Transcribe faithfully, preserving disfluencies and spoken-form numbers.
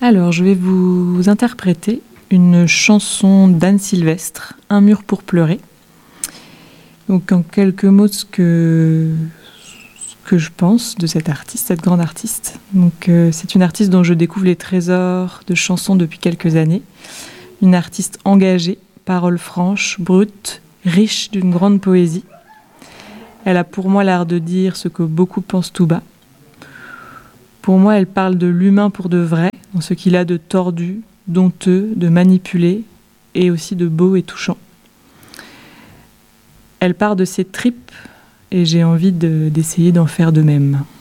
Alors, je vais vous interpréter une chanson d'Anne Sylvestre, Un mur pour pleurer. Donc, en quelques mots, ce que, ce que je pense de cette artiste, cette grande artiste. Donc, euh, c'est une artiste dont je découvre les trésors de chansons depuis quelques années. Une artiste engagée, paroles franches, brutes, riche d'une grande poésie. Elle a pour moi l'art de dire ce que beaucoup pensent tout bas. Pour moi, elle parle de l'humain pour de vrai, dans ce qu'il a de tordu, d'honteux, de manipulé, et aussi de beau et touchant. Elle part de ses tripes, et j'ai envie de, d'essayer d'en faire de même.